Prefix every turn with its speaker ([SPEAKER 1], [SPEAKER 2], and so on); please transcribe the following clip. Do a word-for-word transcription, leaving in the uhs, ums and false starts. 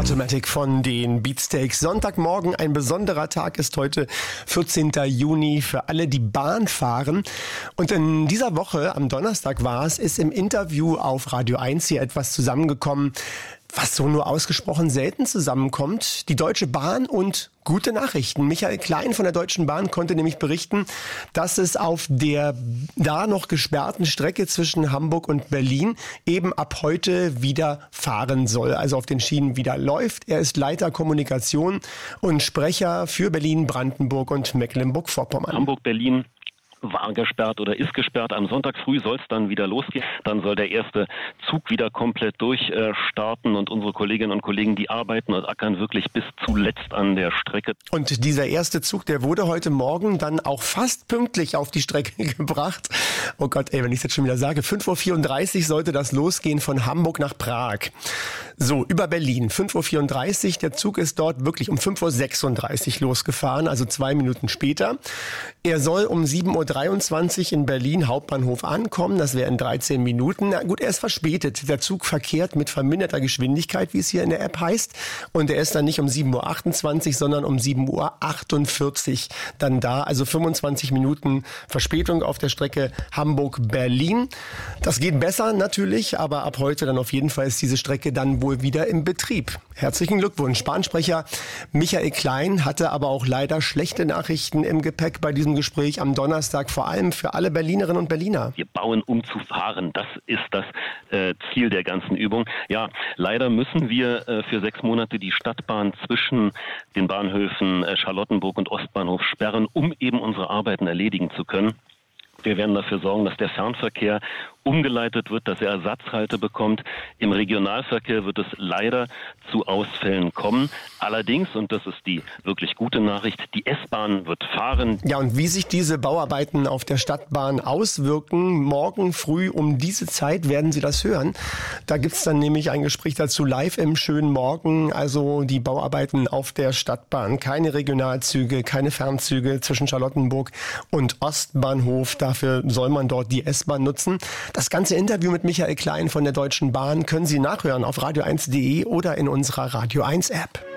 [SPEAKER 1] Automatic von den Beatsteaks. Sonntagmorgen, ein besonderer Tag ist heute, vierzehnten Juni, für alle, die Bahn fahren. Und in dieser Woche, am Donnerstag war es, ist im Interview auf Radio eins hier etwas zusammengekommen, was so nur ausgesprochen selten zusammenkommt. Die Deutsche Bahn und gute Nachrichten. Michael Klein von der Deutschen Bahn konnte nämlich berichten, dass es auf der da noch gesperrten Strecke zwischen Hamburg und Berlin eben ab heute wieder fahren soll. Also auf den Schienen wieder läuft. Er ist Leiter Kommunikation und Sprecher für Berlin, Brandenburg und Mecklenburg-Vorpommern.
[SPEAKER 2] Hamburg, Berlin war gesperrt oder ist gesperrt. Am Sonntag früh soll es dann wieder losgehen. Dann soll der erste Zug wieder komplett durchstarten und unsere Kolleginnen und Kollegen, die arbeiten und ackern wirklich bis zuletzt an der Strecke.
[SPEAKER 1] Und dieser erste Zug, der wurde heute Morgen dann auch fast pünktlich auf die Strecke gebracht. Oh Gott, ey, wenn ich es jetzt schon wieder sage, fünf Uhr vierunddreißig sollte das losgehen von Hamburg nach Prag. So, über Berlin, fünf Uhr vierunddreißig. Der Zug ist dort wirklich um fünf Uhr sechsunddreißig losgefahren, also zwei Minuten später. Er soll um sieben Uhr dreiundzwanzig in Berlin Hauptbahnhof ankommen. Das wäre in dreizehn Minuten. Na gut, er ist verspätet. Der Zug verkehrt mit verminderter Geschwindigkeit, wie es hier in der App heißt. Und er ist dann nicht um sieben Uhr achtundzwanzig, sondern um sieben Uhr achtundvierzig dann da. Also fünfundzwanzig Minuten Verspätung auf der Strecke Hamburg-Berlin. Das geht besser natürlich, aber ab heute dann auf jeden Fall ist diese Strecke dann wohl wieder im Betrieb. Herzlichen Glückwunsch. Bahnsprecher Michael Klein hatte aber auch leider schlechte Nachrichten im Gepäck bei diesem Gespräch am Donnerstag, vor allem für alle Berlinerinnen und Berliner.
[SPEAKER 2] Wir bauen, um zu fahren. Das ist das äh, Ziel der ganzen Übung. Ja, leider müssen wir äh, für sechs Monate die Stadtbahn zwischen den Bahnhöfen äh, Charlottenburg und Ostbahnhof sperren, um eben unsere Arbeiten erledigen zu können. Wir werden dafür sorgen, dass der Fernverkehr umgeleitet wird, dass er Ersatzhalte bekommt. Im Regionalverkehr wird es leider zu Ausfällen kommen. Allerdings, und das ist die wirklich gute Nachricht, die S-Bahn wird fahren.
[SPEAKER 1] Ja, und wie sich diese Bauarbeiten auf der Stadtbahn auswirken, morgen früh um diese Zeit werden Sie das hören. Da gibt's dann nämlich ein Gespräch dazu live im schönen Morgen. Also die Bauarbeiten auf der Stadtbahn. Keine Regionalzüge, keine Fernzüge zwischen Charlottenburg und Ostbahnhof. Dafür soll man dort die S-Bahn nutzen. Das ganze Interview mit Michael Klein von der Deutschen Bahn können Sie nachhören auf radio eins punkt de oder in unserer Radio eins App.